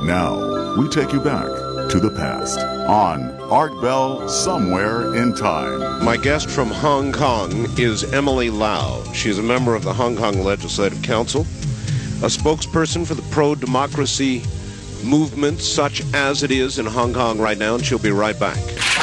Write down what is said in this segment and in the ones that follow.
Now, we take you back to the past on Art Bell Somewhere in Time. My guest from Hong Kong is Emily Lau. She is a member of the Hong Kong Legislative Council, a spokesperson for the pro-democracy movement such as it is in Hong Kong right now, and she'll be right back.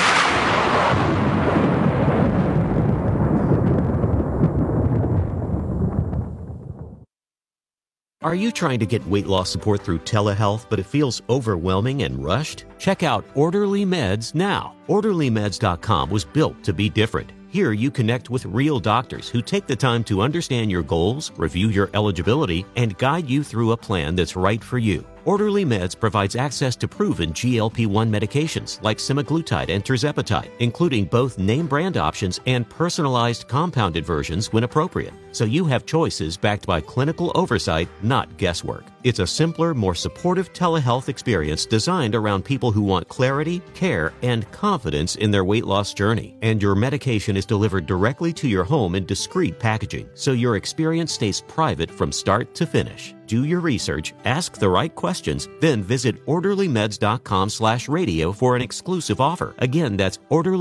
Are you trying to get weight loss support through telehealth, but it feels overwhelming and rushed? Check out Orderly Meds now. OrderlyMeds.com was built to be different. Here you connect with real doctors who take the time to understand your goals, review your eligibility, and guide you through a plan that's right for you. Orderly Meds provides access to proven GLP-1 medications like semaglutide and tirzepatide, including both name-brand options and personalized compounded versions when appropriate. So you have choices backed by clinical oversight, not guesswork. It's a simpler, more supportive telehealth experience designed around people who want clarity, care, and confidence in their weight loss journey. And your medication is delivered directly to your home in discreet packaging, so your experience stays private from start to finish. Do your research, ask the right questions, then visit orderlymeds.com/radio for an exclusive offer. Again, that's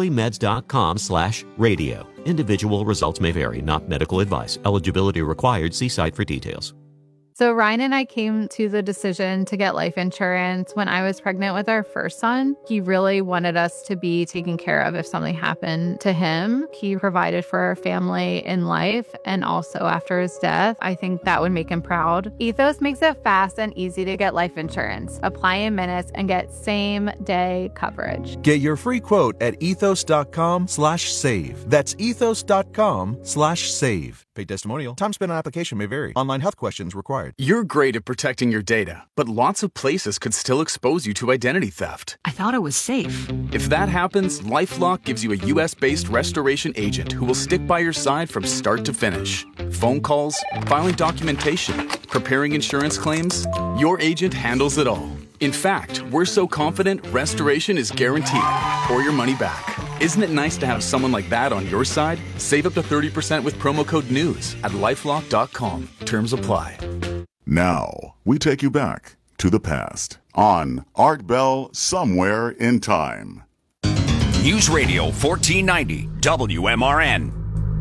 orderlymeds.com/radio. Individual results may vary, not medical advice. Eligibility required. See site for details. So Ryan and I came to the decision to get life insurance when I was pregnant with our first son. He really wanted us to be taken care of if something happened to him. He provided for our family in life and also after his death. I think that would make him proud. Ethos makes it fast and easy to get life insurance. Apply in minutes and get same-day coverage. Get your free quote at ethos.com/save. That's ethos.com/save. Paid testimonial. Time spent on application may vary. Online health questions required. You're great at protecting your data, but lots of places could still expose you to identity theft. I thought it was safe. If that happens, LifeLock gives you a U.S.-based restoration agent who will stick by your side from start to finish. Phone calls, filing documentation, preparing insurance claims, your agent handles it all. In fact, we're so confident restoration is guaranteed or your money back. Isn't it nice to have someone like that on your side? Save up to 30% with promo code NEWS at LifeLock.com. Terms apply. Now, we take you back to the past on Art Bell Somewhere in Time. News Radio 1490 WMRN.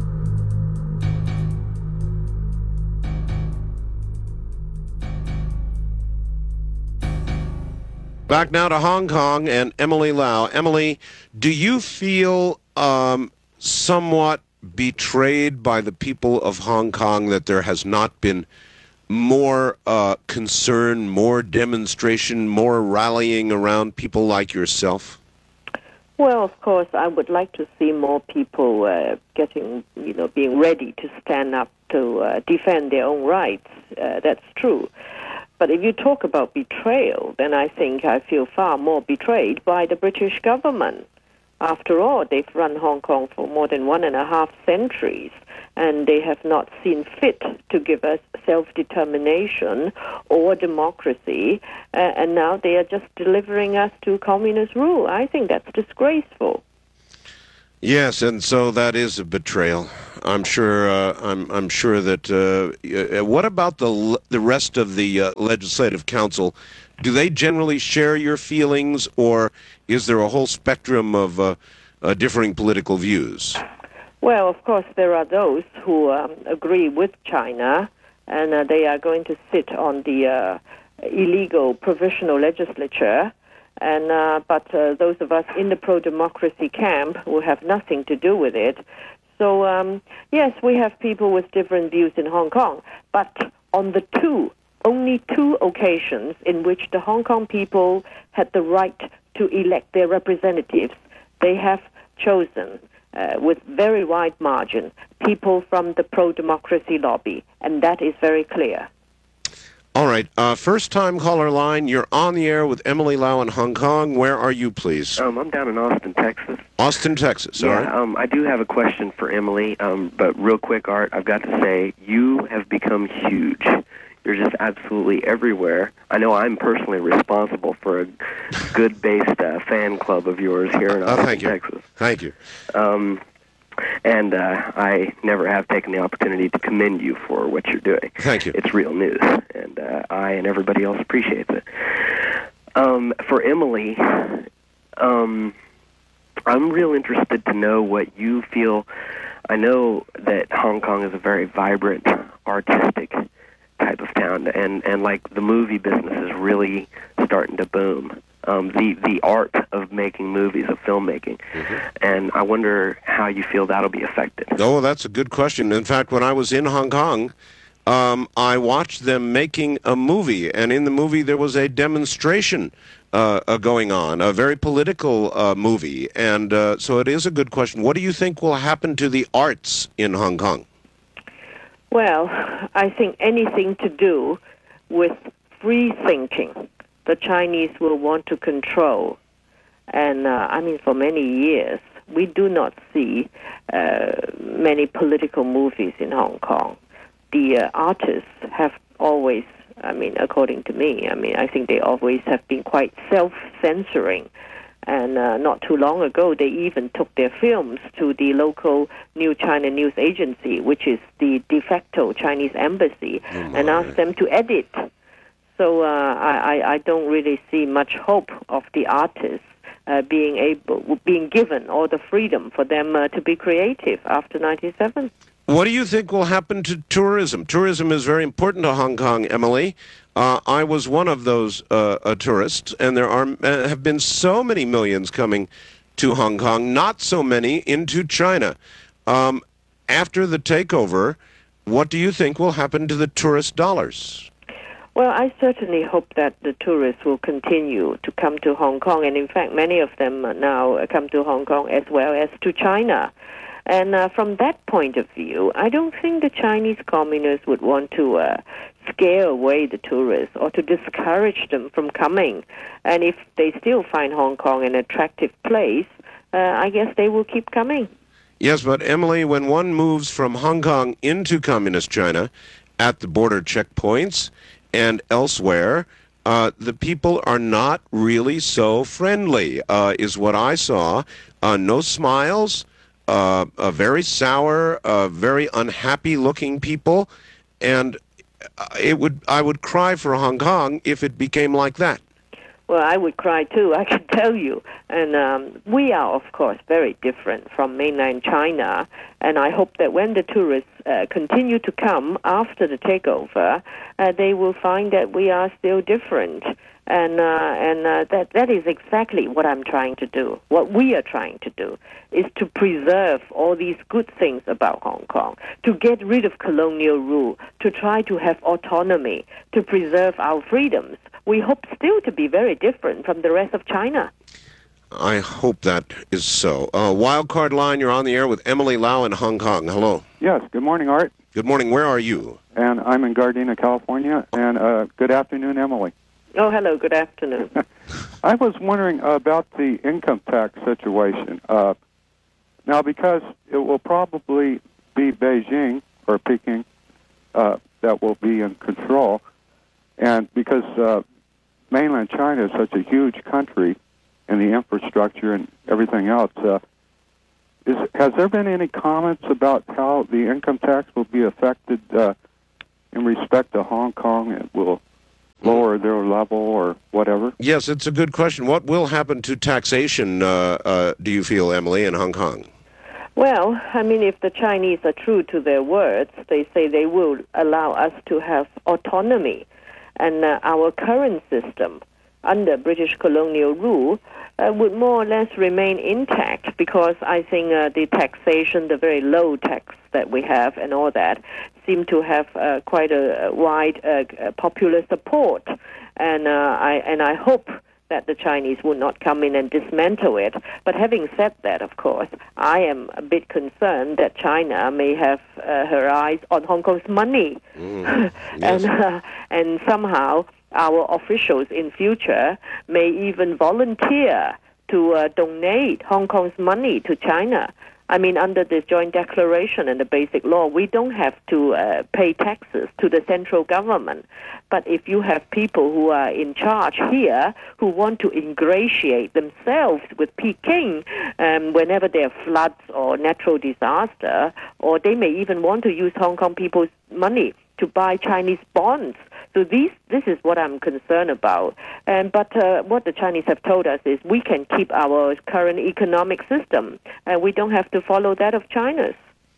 Back now to Hong Kong and Emily Lau. Emily, do you feel somewhat betrayed by the people of Hong Kong that there has not been more concern, more demonstration, more rallying around people like yourself? Well, of course, I would like to see more people being ready to stand up to defend their own rights. That's true. But if you talk about betrayal, then I think I feel far more betrayed by the British government. After all, they've run Hong Kong for more than 1.5 centuries, and they have not seen fit to give us self-determination or democracy, and now they are just delivering us to communist rule. I think that's disgraceful. Yes, and so that is a betrayal. I'm sure. I'm sure that. What about the rest of the Legislative Council? Do they generally share your feelings, or is there a whole spectrum of differing political views? Well, of course, there are those who agree with China, and they are going to sit on the illegal provisional legislature. And but those of us in the pro-democracy camp will have nothing to do with it. So, yes, we have people with different views in Hong Kong. But on the only two occasions in which the Hong Kong people had the right to elect their representatives, they have chosen, with very wide margin, people from the pro-democracy lobby. And that is very clear. All right. First-time caller line. You're on the air with Emily Lau in Hong Kong. Where are you, please? I'm down in Austin, Texas. Austin, Texas. All right. I do have a question for Emily, but real quick, Art, I've got to say, you have become huge. You're just absolutely everywhere. I know I'm personally responsible for a good-based fan club of yours here in Austin, Texas. Thank you. And I never have taken the opportunity to commend you for what you're doing. Thank you. It's real news, and I and everybody else appreciates it. For Emily, I'm real interested to know what you feel. I know that Hong Kong is a very vibrant, artistic type of town, and like the movie business is really starting to boom. The art of making movies, of filmmaking, and I wonder how you feel that'll be affected. Oh, that's a good question. In fact, when I was in Hong Kong, I watched them making a movie, and in the movie there was a demonstration going on, a very political movie, and so it is a good question. What do you think will happen to the arts in Hong Kong? Well, I think anything to do with free thinking, the Chinese will want to control. And, I mean, for many years, we do not see many political movies in Hong Kong. The artists have always, I mean, according to me, I mean, I think they always have been quite self-censoring. And not too long ago, they even took their films to the local New China News Agency, which is the de facto Chinese embassy, and asked them to edit. So I don't really see much hope of the artists being given all the freedom for them to be creative after 1997. What do you think will happen to tourism? Tourism is very important to Hong Kong, Emily. I was one of those tourists, and there have been so many millions coming to Hong Kong, not so many into China. After the takeover, what do you think will happen to the tourist dollars? Well, I certainly hope that the tourists will continue to come to Hong Kong, and in fact, many of them now come to Hong Kong as well as to China. And from that point of view, I don't think the Chinese communists would want to scare away the tourists or to discourage them from coming. And if they still find Hong Kong an attractive place, I guess they will keep coming. Yes, but Emily, when one moves from Hong Kong into communist China at the border checkpoints and elsewhere, the people are not really so friendly, is what I saw. No smiles. Very sour, very unhappy-looking people, and I would cry for Hong Kong if it became like that. Well, I would cry too, I can tell you. And we are, of course, very different from mainland China, and I hope that when the tourists continue to come after the takeover, they will find that we are still different. And that is exactly what I'm trying to do. What we are trying to do is to preserve all these good things about Hong Kong, to get rid of colonial rule, to try to have autonomy, to preserve our freedoms. We hope still to be very different from the rest of China. I hope that is so. Wildcard line, you're on the air with Emily Lau in Hong Kong. Hello. Yes, good morning, Art. Good morning. Where are you? And I'm in Gardena, California. And good afternoon, Emily. Oh, hello. Good afternoon. I was wondering about the income tax situation. Now, because it will probably be Beijing or Peking that will be in control, and because mainland China is such a huge country and the infrastructure and everything else, has there been any comments about how the income tax will be affected in respect to Hong Kong? It will lower their level or whatever? Yes, it's a good question. What will happen to taxation, do you feel, Emily, in Hong Kong? Well, I mean, if the Chinese are true to their words, they say they will allow us to have autonomy. And our current system, under British colonial rule, would more or less remain intact, because I think the taxation, the very low tax that we have and all that, seem to have quite a wide popular support. And I hope that the Chinese will not come in and dismantle it. But having said that, of course, I am a bit concerned that China may have her eyes on Hong Kong's money. Yes. And somehow our officials in future may even volunteer to donate Hong Kong's money to China. I mean, under the Joint Declaration and the Basic Law, we don't have to pay taxes to the central government. But if you have people who are in charge here who want to ingratiate themselves with Peking whenever there are floods or natural disaster, or they may even want to use Hong Kong people's money to buy Chinese bonds So this is what I'm concerned about. But what the Chinese have told us is we can keep our current economic system, and we don't have to follow that of China's.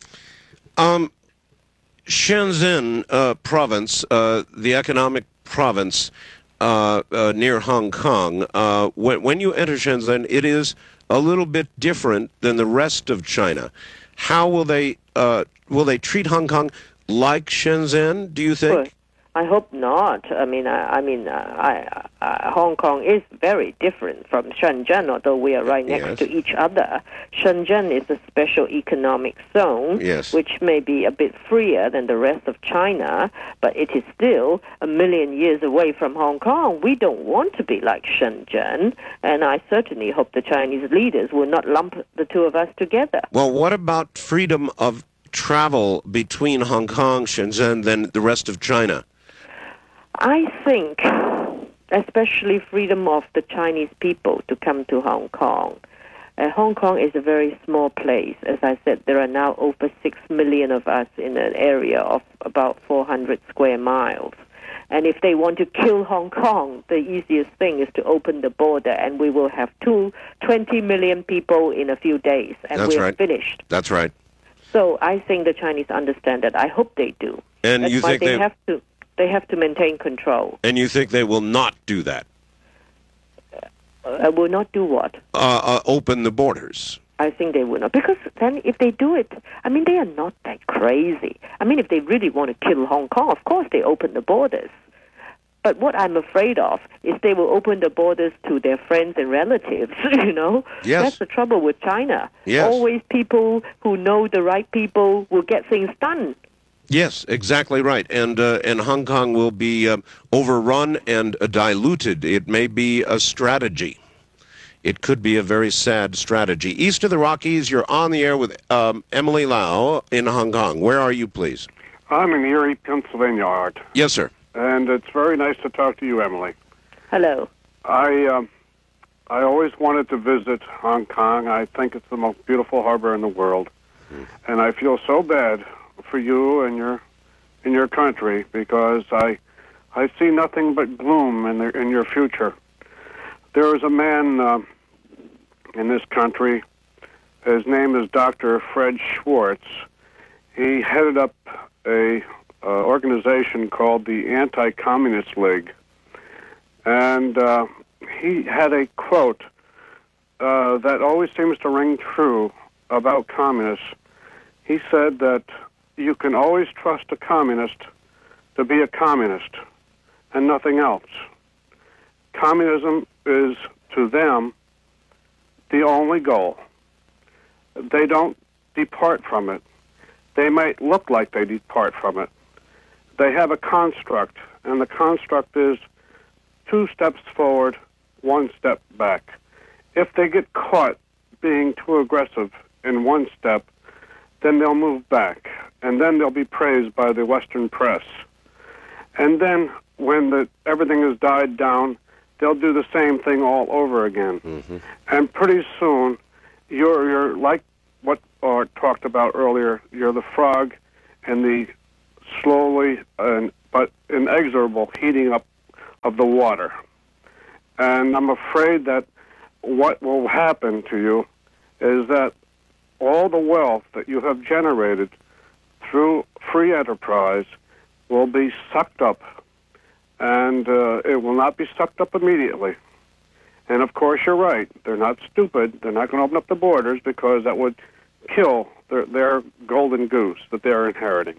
Shenzhen province, the economic province near Hong Kong, when you enter Shenzhen, it is a little bit different than the rest of China. How will they treat Hong Kong like Shenzhen, do you think? Well, I hope not. Hong Kong is very different from Shenzhen, although we are right next to each other. Shenzhen is a special economic zone, which may be a bit freer than the rest of China, but it is still a million years away from Hong Kong. We don't want to be like Shenzhen, and I certainly hope the Chinese leaders will not lump the two of us together. Well, what about freedom of travel between Hong Kong, Shenzhen, than the rest of China? I think, especially freedom of the Chinese people to come to Hong Kong. Hong Kong is a very small place. As I said, there are now over 6 million of us in an area of about 400 square miles. And if they want to kill Hong Kong, the easiest thing is to open the border, and we will have 20 million people in a few days, and we're finished. That's right. So I think the Chinese understand that. I hope they do. And That's you why think they have to maintain control. And you think they will not do that? Will not do what? Open the borders. I think they will not. Because then if they do it, they are not that crazy. If they really want to kill Hong Kong, of course they open the borders. But what I'm afraid of is they will open the borders to their friends and relatives, Yes. That's the trouble with China. Yes. Always people who know the right people will get things done. Yes, exactly right. And Hong Kong will be overrun and diluted. It may be a strategy. It could be a very sad strategy. East of the Rockies, you're on the air with Emily Lau in Hong Kong. Where are you, please? I'm in Erie, Pennsylvania, Art. Yes, sir. And it's very nice to talk to you, Emily. Hello. I always wanted to visit Hong Kong. I think it's the most beautiful harbor in the world. And I feel so bad for you and your country because I see nothing but gloom in your future. There is a man in this country. His name is Dr. Fred Schwartz. He headed up a organization called the Anti-Communist League, and he had a quote that always seems to ring true about communists. He said that you can always trust a communist to be a communist and nothing else. Communism is, to them, the only goal. They don't depart from it. They might look like they depart from it. They have a construct, and the construct is 2 steps forward, 1 step back. If they get caught being too aggressive in 1 step, then they'll move back, and then they'll be praised by the Western press. And then when everything has died down, they'll do the same thing all over again. Mm-hmm. And pretty soon, you're like what Art talked about earlier. You're the frog and the slowly but inexorable heating up of the water. And I'm afraid that what will happen to you is that all the wealth that you have generated through free enterprise will be sucked up, and it will not be sucked up immediately. And of course, you're right. They're not stupid. They're not going to open up the borders because that would kill their golden goose that they're inheriting.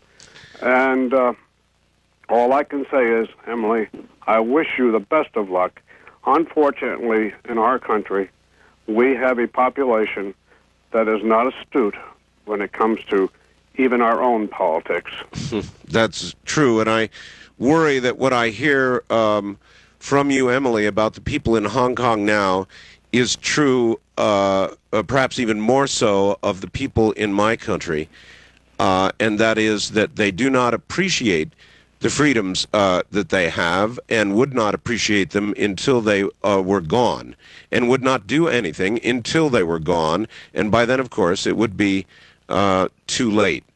And all I can say is, Emily, I wish you the best of luck. Unfortunately, in our country, we have a population that is not astute when it comes to even our own politics. That's true, and I worry that what I hear from you, Emily, about the people in Hong Kong now is true, perhaps even more so, of the people in my country, and that is that they do not appreciate the freedoms that they have and would not appreciate them until they were gone, and would not do anything until they were gone, and by then, of course, it would be too late.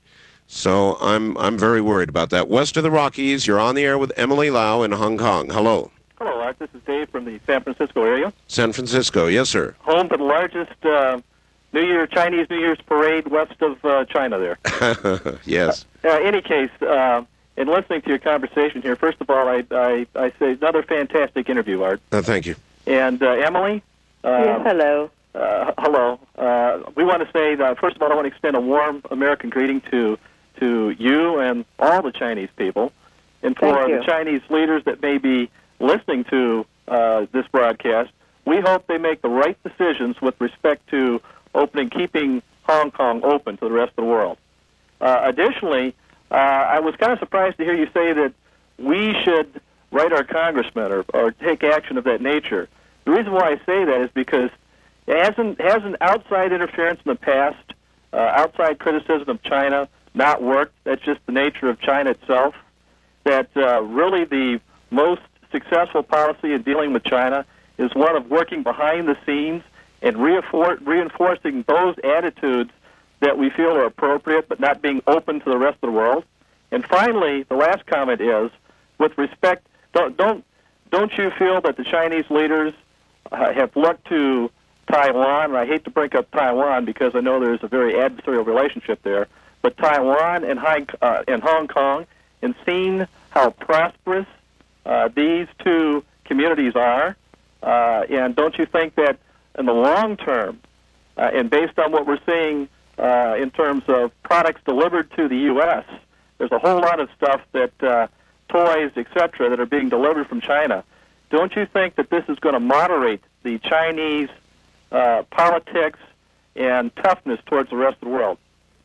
So I'm very worried about that. West of the Rockies, you're on the air with Emily Lau in Hong Kong. Hello. Hello, Art. This is Dave from the San Francisco area. San Francisco, yes, sir. Home to the largest Chinese New Year's parade west of China there. Yes. Any case, in listening to your conversation here, first of all, I say another fantastic interview, Art. Thank you. And Emily? Yes, hello. Hello. We want to say, first of all, I want to extend a warm American greeting to you and all the Chinese people. And for the Chinese leaders that may be listening to this broadcast, we hope they make the right decisions with respect to keeping Hong Kong open to the rest of the world. Additionally, I was kind of surprised to hear you say that we should write our congressmen or take action of that nature. The reason why I say that is because hasn't outside interference in the past, outside criticism of China not worked? That's just the nature of China itself. That really the most successful policy in dealing with China is one of working behind the scenes and reinforcing those attitudes that we feel are appropriate, but not being open to the rest of the world. And finally, the last comment is, with respect, don't you feel that the Chinese leaders have looked to Taiwan? And I hate to bring up Taiwan because I know there's a very adversarial relationship there, but Taiwan and Hong Kong, and seen how prosperous these two communities are, and don't you think that in the long term, and based on what we're seeing in terms of products delivered to the U.S., there's a whole lot of stuff that toys, etc., that are being delivered from China. Don't you think that this is going to moderate the Chinese politics and toughness towards the rest of the world?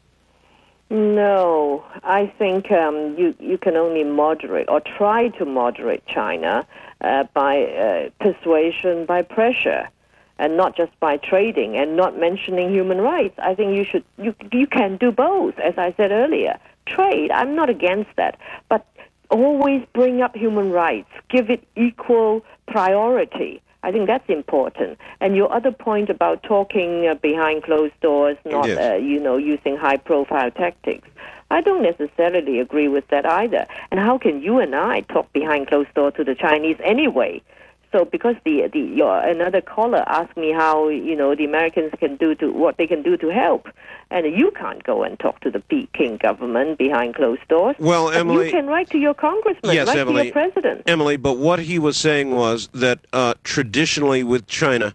No, I think you can only moderate or try to moderate China by persuasion, by pressure, and not just by trading and not mentioning human rights. I think you can do both, as I said earlier. Trade, I'm not against that, but always bring up human rights, give it equal priority. I think that's important. And your other point about talking behind closed doors, not using high-profile tactics, I don't necessarily agree with that either. And how can you and I talk behind closed doors to the Chinese anyway? So because another caller asked me how the Americans can do what they can do to help, and you can't go and talk to the Peking government behind closed doors. Well, Emily, you can write to your congressman, yes, write Emily, to your president. Emily, but what he was saying was that traditionally with China,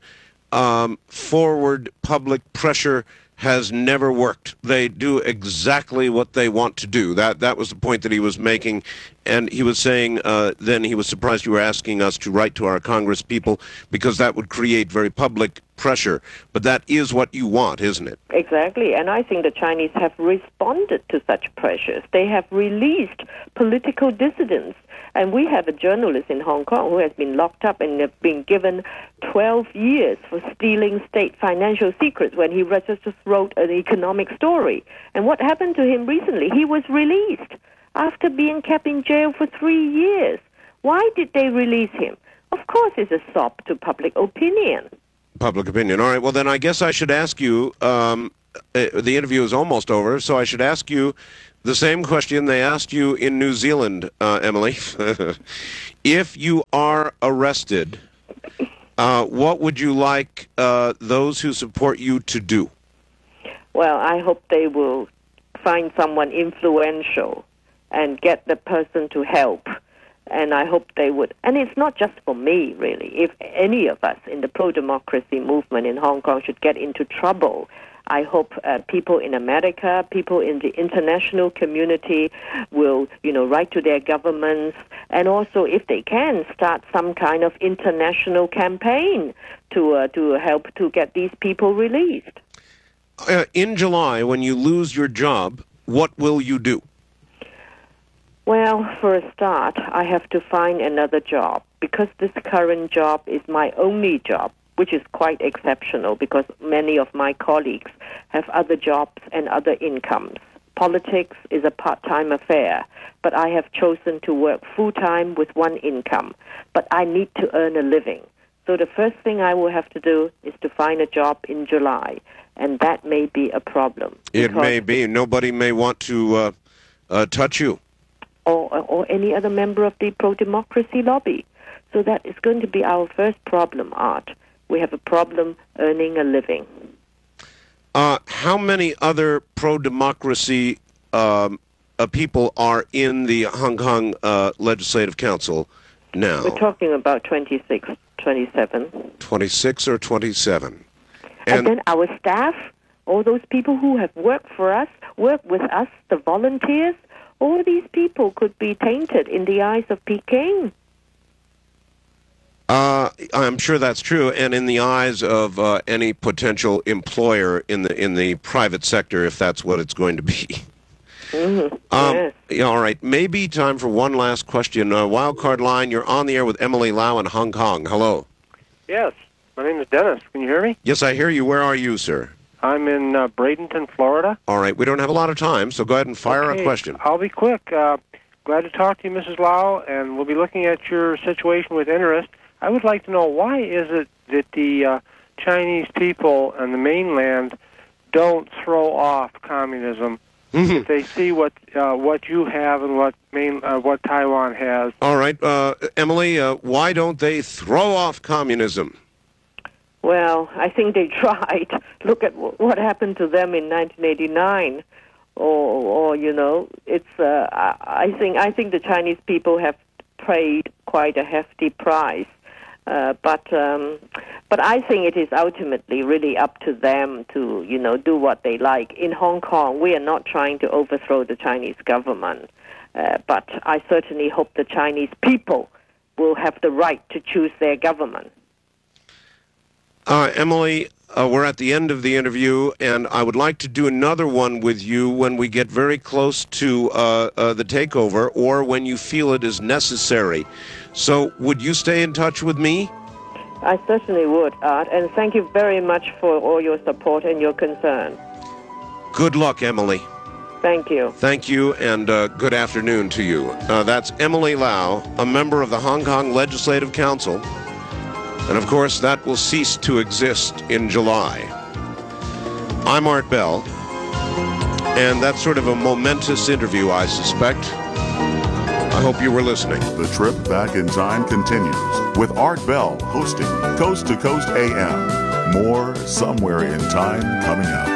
forward public pressure has never worked. They do exactly what they want to do. That was the point that he was making. And he was saying then he was surprised you were asking us to write to our Congress people because that would create very public pressure. But that is what you want, isn't it? Exactly. And I think the Chinese have responded to such pressures. They have released political dissidents. And we have a journalist in Hong Kong who has been locked up and been given 12 years for stealing state financial secrets when he just wrote an economic story. And what happened to him recently? He was released after being kept in jail for 3 years. Why did they release him? Of course, it's a sop to public opinion. Public opinion. All right. Well, then I guess I should ask you, the interview is almost over, so I should ask you the same question they asked you in New Zealand, Emily. If you are arrested, what would you like those who support you to do? Well, I hope they will find someone influential and get the person to help. And I hope they would. And it's not just for me, really. If any of us in the pro-democracy movement in Hong Kong should get into trouble, I hope people in America, people in the international community will, write to their governments, and also, if they can, start some kind of international campaign to help to get these people released. In July, when you lose your job, what will you do? Well, for a start, I have to find another job, because this current job is my only job, which is quite exceptional because many of my colleagues have other jobs and other incomes. Politics is a part-time affair, but I have chosen to work full-time with one income. But I need to earn a living. So the first thing I will have to do is to find a job in July, and that may be a problem. It may be. Nobody may want to touch you. Or any other member of the pro-democracy lobby. So that is going to be our first problem, Art. We have a problem earning a living. How many other pro-democracy people are in the Hong Kong Legislative Council now? We're talking about 26, 27. 26 or 27. And then our staff, all those people who have worked for us, work with us, the volunteers, all these people could be tainted in the eyes of Peking. I'm sure that's true, and in the eyes of any potential employer in the private sector, if that's what it's going to be. Mm-hmm. Yes. Yeah, all right, maybe time for one last question. Wildcard line, you're on the air with Emily Lau in Hong Kong. Hello. Yes, my name is Dennis. Can you hear me? Yes, I hear you. Where are you, sir? I'm in Bradenton, Florida. All right, we don't have a lot of time, so go ahead and fire a question. I'll be quick. Glad to talk to you, Mrs. Lau, and we'll be looking at your situation with interest. I would like to know, why is it that the Chinese people and the mainland don't throw off communism if they see what you have and what Taiwan has? All right, Emily, why don't they throw off communism? Well, I think they tried. Look at what happened to them in 1989. Or you know, it's. I think the Chinese people have paid quite a hefty price. But I think it is ultimately really up to them to, you know, do what they like. In Hong Kong, we are not trying to overthrow the Chinese government, but I certainly hope the Chinese people will have the right to choose their government. Emily, we're at the end of the interview, and I would like to do another one with you when we get very close to the takeover, or when you feel it is necessary. So would you stay in touch with me? I certainly would, Art, and thank you very much for all your support and your concern. Good luck, Emily. Thank you. Thank you, and good afternoon to you. That's Emily Lau, a member of the Hong Kong Legislative Council. And, of course, that will cease to exist in July. I'm Art Bell, and that's sort of a momentous interview, I suspect. I hope you were listening. The trip back in time continues with Art Bell hosting Coast to Coast AM. More Somewhere in Time coming up.